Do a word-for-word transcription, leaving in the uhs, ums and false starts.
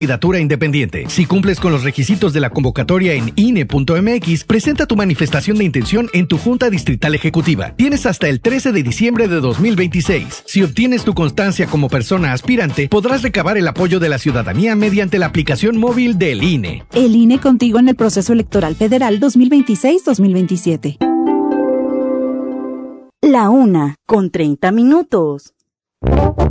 Candidatura independiente. Si cumples con los requisitos de la convocatoria en I N E punto M X, presenta tu manifestación de intención en tu Junta Distrital Ejecutiva. Tienes hasta el trece de diciembre de dos mil veintiséis. Si obtienes tu constancia como persona aspirante, podrás recabar el apoyo de la ciudadanía mediante la aplicación móvil del I N E. El I N E contigo en el proceso electoral federal dos mil veintiséis dos mil veintisiete. La una, con treinta minutos.